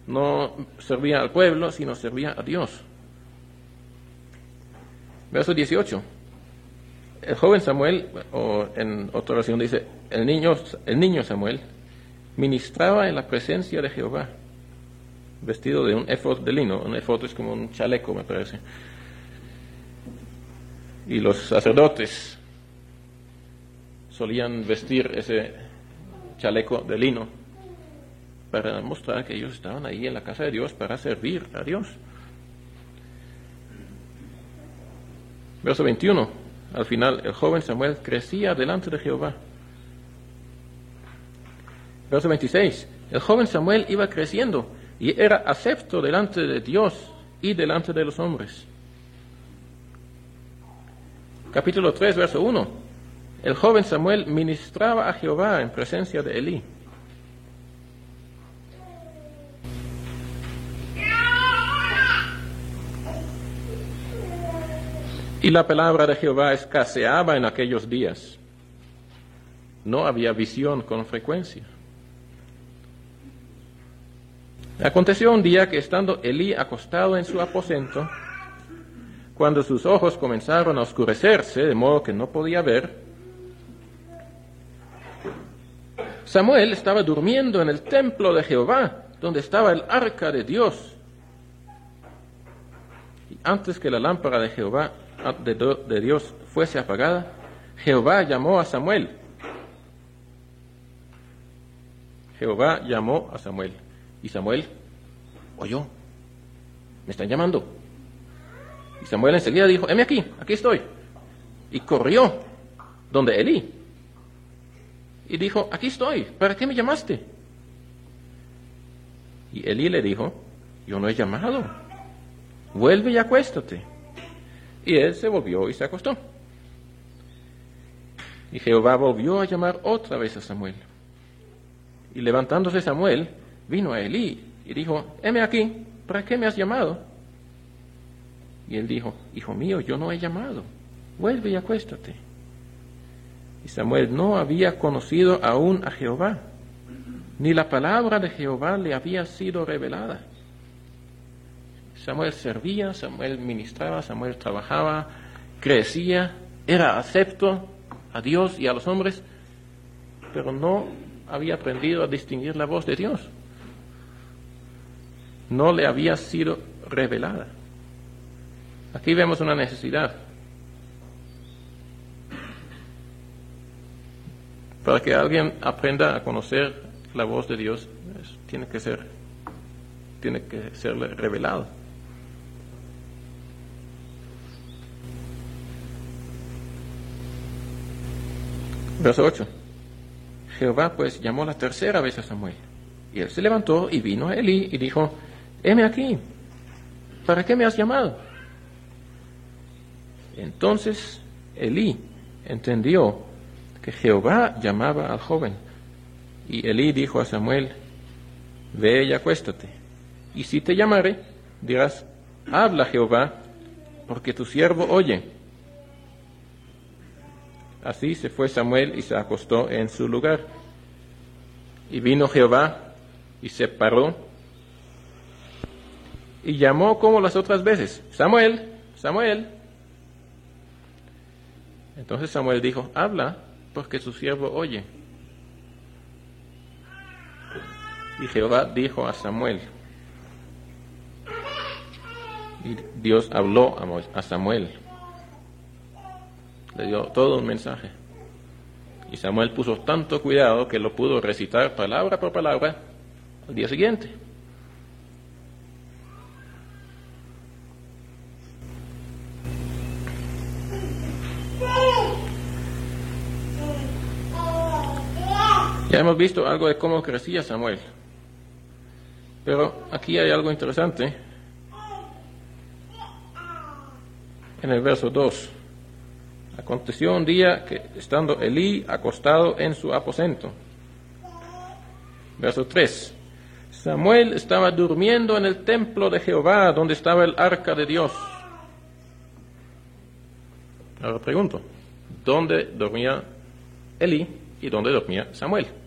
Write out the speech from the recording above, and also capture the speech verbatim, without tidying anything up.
no servía al pueblo, sino servía a Dios. Verso dieciocho. El joven Samuel, o en otra versión dice, el niño, el niño Samuel, ministraba en la presencia de Jehová, vestido de un efod de lino. Un efod es como un chaleco, me parece. Y los sacerdotes solían vestir ese chaleco de lino para mostrar que ellos estaban ahí en la casa de Dios para servir a Dios. Verso veintiuno. Al final, el joven Samuel crecía delante de Jehová. Verso veintiséis. El joven Samuel iba creciendo y era acepto delante de Dios y delante de los hombres. Capítulo tres, verso uno. El joven Samuel ministraba a Jehová en presencia de Elí. Y la palabra de Jehová escaseaba en aquellos días. No había visión con frecuencia. Aconteció un día que estando Elí acostado en su aposento, cuando sus ojos comenzaron a oscurecerse, de modo que no podía ver, Samuel estaba durmiendo en el templo de Jehová, donde estaba el arca de Dios. Y antes que la lámpara de Jehová, de, de Dios, fuese apagada, Jehová llamó a Samuel. Jehová llamó a Samuel. Y Samuel oyó. Me están llamando. Y Samuel enseguida dijo, heme aquí, aquí estoy. Y corrió donde Elí. Y dijo, aquí estoy, ¿para qué me llamaste? Y Elí le dijo, yo no he llamado, vuelve y acuéstate. Y él se volvió y se acostó. Y Jehová volvió a llamar otra vez a Samuel. Y levantándose Samuel, vino a Elí y dijo, heme aquí, ¿para qué me has llamado? Y él dijo, hijo mío, yo no he llamado, vuelve y acuéstate. Y Samuel no había conocido aún a Jehová, ni la palabra de Jehová le había sido revelada. Samuel servía, Samuel ministraba, Samuel trabajaba, crecía, era acepto a Dios y a los hombres, pero no había aprendido a distinguir la voz de Dios. No le había sido revelada. Aquí vemos una necesidad. Para que alguien aprenda a conocer la voz de Dios, es, tiene que ser, tiene que serle revelado. Verso ocho. Jehová pues llamó la tercera vez a Samuel, y él se levantó y vino a Elí y dijo, heme aquí, ¿para qué me has llamado? Entonces Elí entendió que Jehová llamaba al joven. Y Elí dijo a Samuel, ve y acuéstate, y si te llamare, dirás, habla Jehová, porque tu siervo oye. Así se fue Samuel y se acostó en su lugar. Y vino Jehová y se paró y llamó como las otras veces, Samuel, Samuel. Entonces Samuel dijo, habla, porque tu siervo oye. Y Jehová dijo a Samuel, y Dios habló a Samuel, le dio todo un mensaje. Y Samuel puso tanto cuidado que lo pudo recitar palabra por palabra al día siguiente. Ya hemos visto algo de cómo crecía Samuel. Pero aquí hay algo interesante. En el verso dos. Aconteció un día que, estando Elí acostado en su aposento. Verso tres. Samuel estaba durmiendo en el templo de Jehová, donde estaba el arca de Dios. Ahora pregunto, ¿dónde dormía Elí y dónde dormía Samuel?